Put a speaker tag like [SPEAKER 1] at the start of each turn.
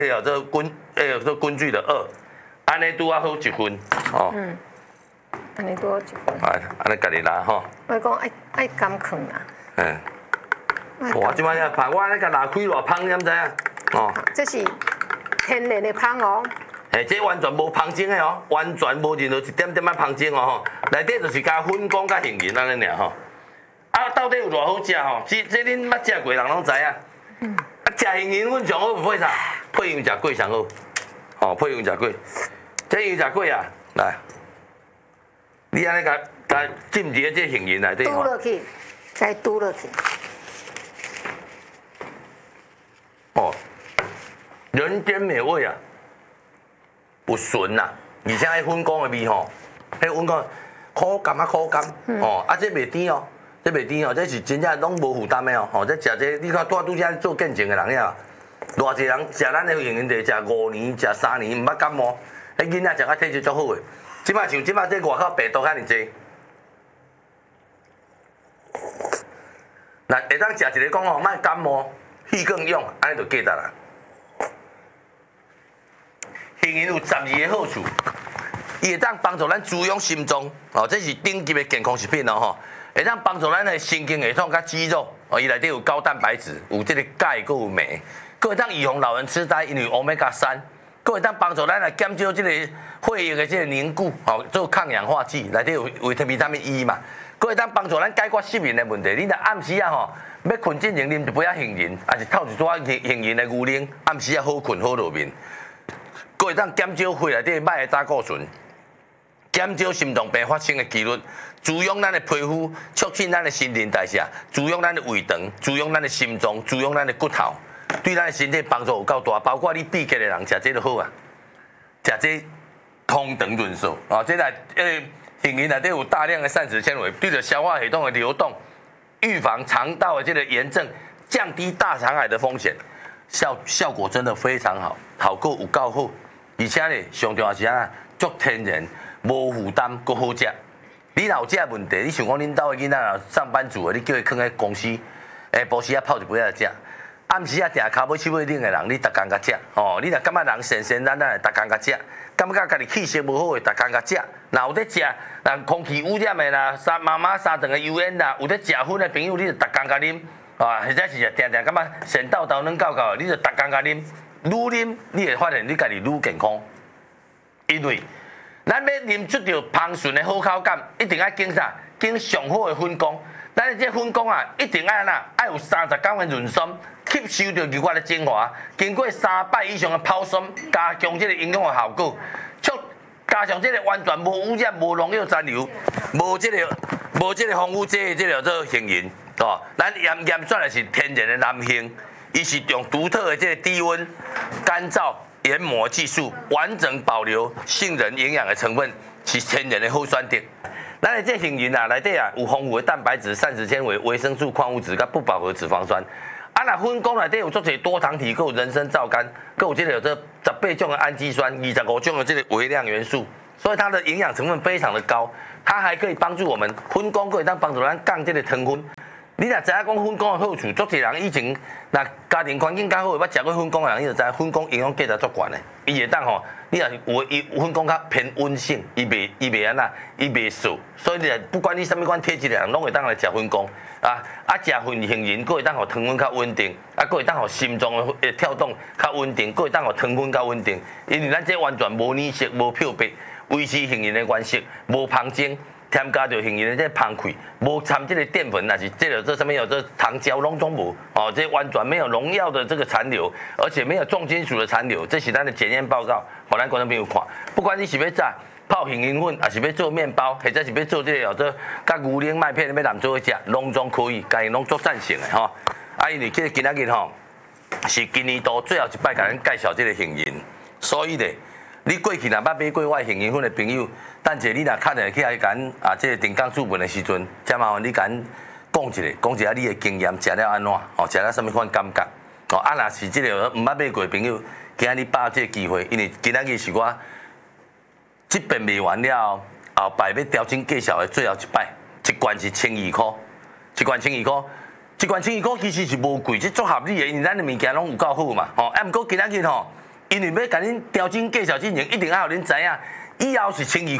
[SPEAKER 1] 有这这根据的2，安尼拄啊好1分哦。
[SPEAKER 2] 安尼多1分。
[SPEAKER 1] 安尼家己拿吼。
[SPEAKER 2] 我讲爱甘放啦。
[SPEAKER 1] 我即摆遐芳，我安尼甲拿开偌芳，你知影？哦。
[SPEAKER 2] 这是天然的芳哦。
[SPEAKER 1] 这完全无芳精的哦，完全无任何一点点仔芳精哦吼，内底就是加粉果甲杏仁安尼尔吼。啊，到底有偌好食吼？这恁捌食过人拢知影。食杏仁粉上好配啥？配羊食粿上好。哦，配羊食粿。这羊食粿啊，来，你安尼甲浸伫这杏仁内底吼。
[SPEAKER 2] 嘟落去，该嘟落去。
[SPEAKER 1] 哦，人间美味啊！有纯呐，而且迄粉果的味吼，迄粉果苦甘啊苦甘，哦，啊这袂甜哦，这袂甜哦，这是真正拢无负担的哦，吼，这食这你看拄则做见证的人呀，偌济人食咱的杏仁茶，食5年、食3年，毋捌感冒，迄囡仔食啊体质足好的，即摆像即摆这外口病毒遐尼济，那会当食一个讲吼，莫感冒，气更勇，安尼就记得啦。杏仁有12个好处，伊会当帮助咱滋养心脏，哦，这是顶级的健康食品哦吼，会当帮助咱的神经系统甲肌肉，哦，伊内底有高蛋白质，有这个钙，佮有镁，佮会当预防老人痴呆，因为Omega-3，佮会当帮助咱来减少这个血液的这个凝固，哦，做抗氧化剂，内底有维他命 E 嘛，佮会当帮助咱解决失眠的问题。你若暗时啊吼，要困之前啉一杯杏仁，还是透一撮杏仁的牛奶，暗时啊好困好入眠。佫会当减少血内底歹的胆固醇，减少心脏病发生的几率，滋养咱的皮肤，促进咱的新陈代谢，滋养咱的胃肠，滋养咱的心脏，滋养咱的骨头，对咱的身体帮助有够大。包括你闭结的人食这都好啊，食这通肠润燥啊，这内杏仁内底有大量的膳食纤维，对着消化系统的流动，预防肠道的这个炎症，降低大肠癌的风险，效果真的非常好，效果有够好。而且咧，上重要是啊，足天然，无负担，佮好食。你若有这问题，你想讲恁兜的囡仔若上班族的，你叫伊囥喺公司，下晡时啊泡一杯来食，暗时啊定骹尾手尾冷的人，你逐工甲食。哦，你若感觉人闲闲懒懒，逐工甲食，感觉家己气色无好的，逐工甲食。若有咧食，若空气污染的啦，妈妈三顿的油烟啦，有咧食薰的朋友，你就逐工甲啉。啊，或者是定定感觉神叨叨软搞搞，你就逐工甲啉。愈啉，你会发现你家己愈健康，因为咱要啉出着芳醇的好口感，一定要经啥？经上好的粉果。咱的这粉果啊，一定要哪？要有39的润酸，吸收着牛骨的精华，经过3摆以上的泡酸，加强这个营养的效果，加上这个完全无污染、无农药残留、无这个防腐剂的这个做杏仁，哦，咱验出来是天然的南杏。伊是用独特的这个低温干燥研磨技术，完整保留杏仁营养的成分，是天然的好选择。咱的这杏仁啊，内底啊有丰富的蛋白质、膳食纤维、维生素、矿物质甲不饱和脂肪酸。啊，那粉果内底有足侪多糖体，还有人参皂苷，还有这个这18种的氨基酸，25种的这个微量元素，所以它的营养成分非常的高。它还可以帮助我们粉果，可以帮助咱降这个糖分。你若知影讲粉果的好处，足侪人以前若家庭环境较好，捌食过粉果的人，伊就知影粉果营养价值足悬的。伊会当吼，你若是有粉果较偏温性，伊袂安那，伊袂涩，所以你不管你什么款体质的人，拢会当来食粉果。食杏仁，佫会当互糖分较稳定，佫会当互心脏的跳动较稳定，佫会当互糖分较稳定。因为咱这完全无染色、无漂白，维持杏仁的原色，无芳精。添加着杏仁的这芳气，无掺这个淀粉，那是这个这上面有这糖胶，拢总无哦，这完全没有农药的这个残留，而且没有重金属的残留，这是咱的检验报告，互咱观众朋友看。不管你是要炸泡杏仁粉，还是要做面包，或者是要做这个这甲牛奶麦片要南做食，拢总可以，家己拢做赞成的吼。因为这个今仔日吼是今年度最后一摆甲咱介绍这个杏仁，所以咧。你过去若捌买过我杏仁粉的朋友，等者你若敲电话去来甲这个定岗主文的时阵，再麻烦你甲讲一下你的经验，食了安怎？哦，食了什么款感觉？哦，若是这个毋捌买过的朋友，今仔日把握这个机会，因为今仔日是我这边卖完了后摆要调整介绍的最后一摆，一罐是1200块，一罐1200块。一罐1200块其实是无贵，这足合理的，因为咱的物件拢有够好嘛。吼，毋过今仔日吼。 因为要甲恁调整介绍进前，一定要互恁知影，以后是12